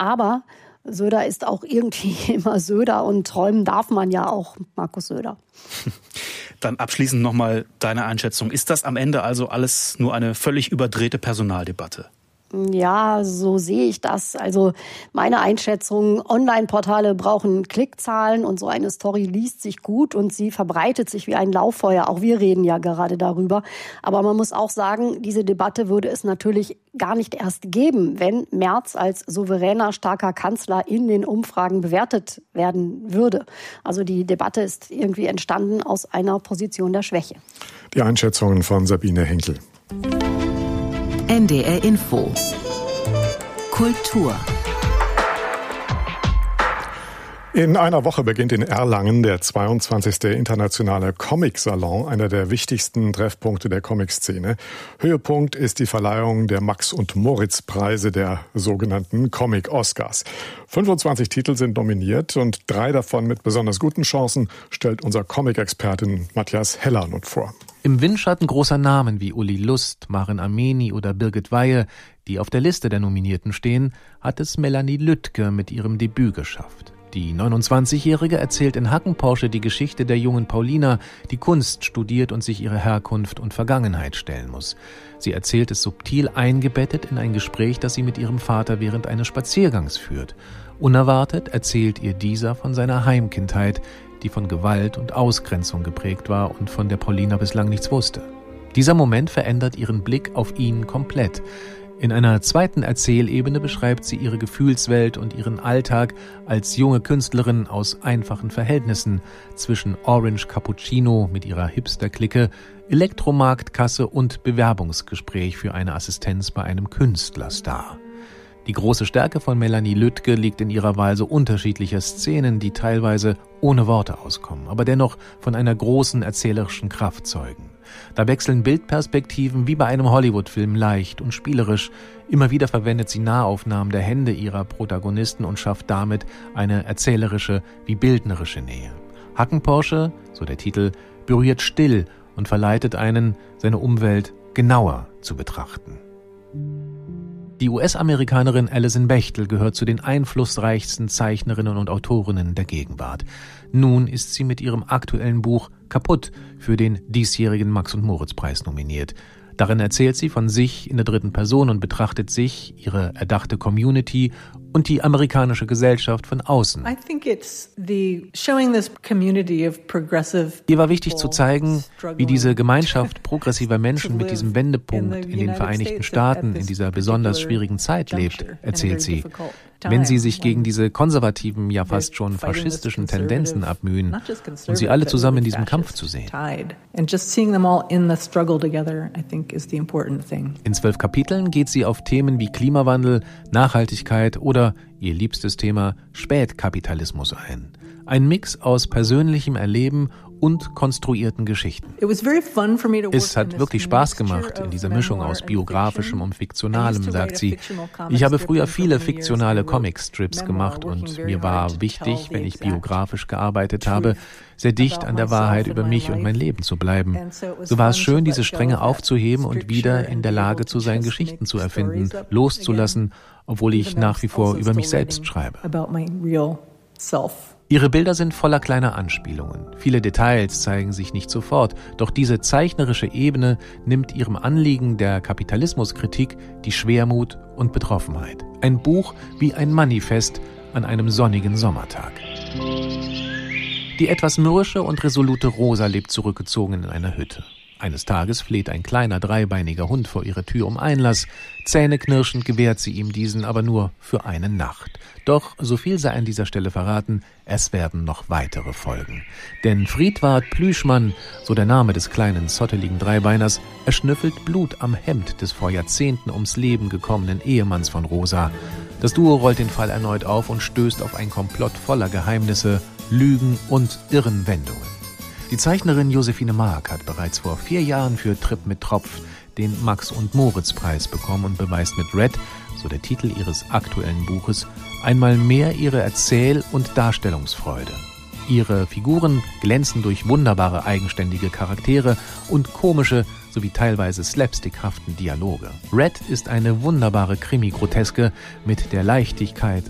Aber Söder ist auch irgendwie immer Söder und träumen darf man ja auch, Markus Söder. Dann abschließend nochmal deine Einschätzung. Ist das am Ende also alles nur eine völlig überdrehte Personaldebatte? Ja, so sehe ich das. Also meine Einschätzung, Online-Portale brauchen Klickzahlen und so eine Story liest sich gut und sie verbreitet sich wie ein Lauffeuer. Auch wir reden ja gerade darüber. Aber man muss auch sagen, diese Debatte würde es natürlich gar nicht erst geben, wenn Merz als souveräner, starker Kanzler in den Umfragen bewertet werden würde. Also die Debatte ist irgendwie entstanden aus einer Position der Schwäche. Die Einschätzungen von Sabine Henkel. NDR Info. Kultur. In einer Woche beginnt in Erlangen der 22. internationale Comic-Salon, einer der wichtigsten Treffpunkte der Comic-Szene. Höhepunkt ist die Verleihung der Max-und-Moritz-Preise, der sogenannten Comic-Oscars. 25 Titel sind nominiert und 3 davon mit besonders guten Chancen stellt unser Comic-Expertin Matthias Heller nun vor. Im Windschatten großer Namen wie Uli Lust, Maren Ameni oder Birgit Weihe, die auf der Liste der Nominierten stehen, hat es Melanie Lüttke mit ihrem Debüt geschafft. Die 29-Jährige erzählt in Hackenporsche die Geschichte der jungen Paulina, die Kunst studiert und sich ihre Herkunft und Vergangenheit stellen muss. Sie erzählt es subtil eingebettet in ein Gespräch, das sie mit ihrem Vater während eines Spaziergangs führt. Unerwartet erzählt ihr dieser von seiner Heimkindheit, die von Gewalt und Ausgrenzung geprägt war und von der Paulina bislang nichts wusste. Dieser Moment verändert ihren Blick auf ihn komplett. In einer zweiten Erzählebene beschreibt sie ihre Gefühlswelt und ihren Alltag als junge Künstlerin aus einfachen Verhältnissen zwischen Orange Cappuccino mit ihrer Hipster-Clique, Elektromarktkasse und Bewerbungsgespräch für eine Assistenz bei einem Künstlerstar. Die große Stärke von Melanie Lüttke liegt in ihrer Wahl so unterschiedlicher Szenen, die teilweise ohne Worte auskommen, aber dennoch von einer großen erzählerischen Kraft zeugen. Da wechseln Bildperspektiven wie bei einem Hollywood-Film leicht und spielerisch. Immer wieder verwendet sie Nahaufnahmen der Hände ihrer Protagonisten und schafft damit eine erzählerische wie bildnerische Nähe. Hackenporsche, so der Titel, berührt still und verleitet einen, seine Umwelt genauer zu betrachten. Die US-Amerikanerin Alison Bechtel gehört zu den einflussreichsten Zeichnerinnen und Autorinnen der Gegenwart. Nun ist sie mit ihrem aktuellen Buch Kaputt für den diesjährigen Max-und-Moritz-Preis nominiert. Darin erzählt sie von sich in der dritten Person und betrachtet sich, ihre erdachte Community und die amerikanische Gesellschaft von außen. Ihr war wichtig zu zeigen, wie diese Gemeinschaft progressiver Menschen mit diesem Wendepunkt in den Vereinigten Staaten in dieser besonders schwierigen Zeit lebt, erzählt sie. Wenn sie sich gegen diese konservativen, ja fast schon faschistischen Tendenzen abmühen und sie alle zusammen in diesem Kampf zu sehen. In 12 Kapiteln geht sie auf Themen wie Klimawandel, Nachhaltigkeit oder ihr liebstes Thema Spätkapitalismus ein. Ein Mix aus persönlichem Erleben und konstruierten Geschichten. Es hat wirklich Spaß gemacht in dieser Mischung aus biografischem und fiktionalem, sagt sie. Ich habe früher viele fiktionale Comicstrips gemacht und mir war wichtig, wenn ich biografisch gearbeitet habe, sehr dicht an der Wahrheit über mich und mein Leben zu bleiben. So war es schön, diese Stränge aufzuheben und wieder in der Lage zu sein, Geschichten zu erfinden, loszulassen, obwohl ich nach wie vor über mich selbst schreibe. Ihre Bilder sind voller kleiner Anspielungen. Viele Details zeigen sich nicht sofort, doch diese zeichnerische Ebene nimmt ihrem Anliegen der Kapitalismuskritik die Schwermut und Betroffenheit. Ein Buch wie ein Manifest an einem sonnigen Sommertag. Die etwas mürrische und resolute Rosa lebt zurückgezogen in einer Hütte. Eines Tages fleht ein kleiner dreibeiniger Hund vor ihre Tür um Einlass. Zähneknirschend gewährt sie ihm diesen, aber nur für eine Nacht. Doch, so viel sei an dieser Stelle verraten, es werden noch weitere Folgen. Denn Friedwart Plüschmann, so der Name des kleinen, zotteligen Dreibeiners, erschnüffelt Blut am Hemd des vor Jahrzehnten ums Leben gekommenen Ehemanns von Rosa. Das Duo rollt den Fall erneut auf und stößt auf einen Komplott voller Geheimnisse, Lügen und irren Wendungen. Die Zeichnerin Josephine Mark hat bereits vor 4 Jahren für Trip mit Tropf den Max-und-Moritz-Preis bekommen und beweist mit Red, so der Titel ihres aktuellen Buches, einmal mehr ihre Erzähl- und Darstellungsfreude. Ihre Figuren glänzen durch wunderbare eigenständige Charaktere und komische sowie teilweise slapstickhaften Dialoge. Red ist eine wunderbare Krimi-Groteske mit der Leichtigkeit